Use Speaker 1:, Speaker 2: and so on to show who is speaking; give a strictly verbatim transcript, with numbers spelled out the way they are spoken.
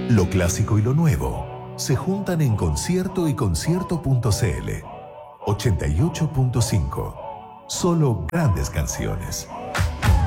Speaker 1: Lo clásico y lo nuevo se juntan en Concierto y Concierto punto c l. ochenta y ocho punto cinco. Solo grandes canciones.